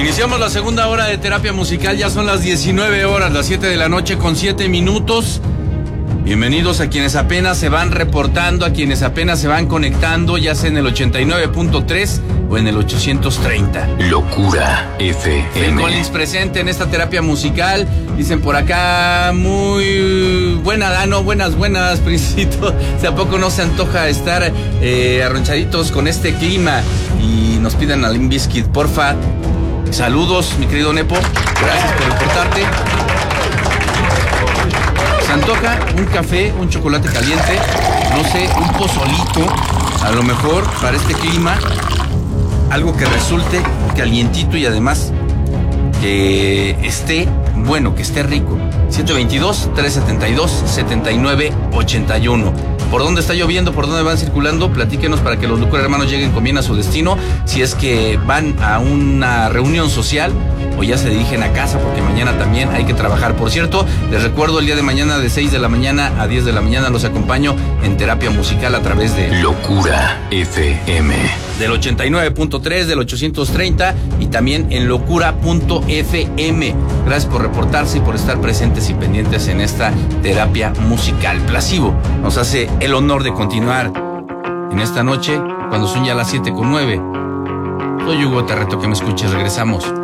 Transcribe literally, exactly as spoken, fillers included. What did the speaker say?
Iniciamos la segunda hora de terapia musical, ya son las diecinueve horas, las siete de la noche con siete minutos. Bienvenidos a quienes apenas se van reportando, a quienes apenas se van conectando, ya sea en el ochenta y nueve punto tres o en el ochocientos treinta. Locura F M. Phil Collins presente en esta terapia musical. Dicen por acá, muy buena, Dano, buenas, buenas, Principito. ¿De a poco no se antoja estar eh, arronchaditos con este clima? Y nos piden a Limp Bizkit, porfa. Saludos, mi querido Nepo. Gracias por reportarte. Se antoja un café, un chocolate caliente, no sé, un pozolito, a lo mejor para este clima, algo que resulte calientito y además que esté bueno, que esté rico. siete veintidós, trescientos setenta y dos, setenta y nueve ochenta y uno. ¿Por dónde está lloviendo? ¿Por dónde van circulando? Platíquenos para que los Locura Hermanos lleguen con bien a su destino. Si es que van a una reunión social o ya se dirigen a casa, porque mañana también hay que trabajar. Por cierto, les recuerdo, el día de mañana de seis de la mañana a diez de la mañana los acompaño en terapia musical a través de Locura F M. Del ochenta y nueve punto tres, del ochocientos treinta y también en locura punto f m. Gracias por reportarse y por estar presentes y pendientes en esta terapia musical. Placebo nos hace el honor de continuar en esta noche cuando son ya las siete con nueve. Soy Hugo, te reto que me escuches, regresamos.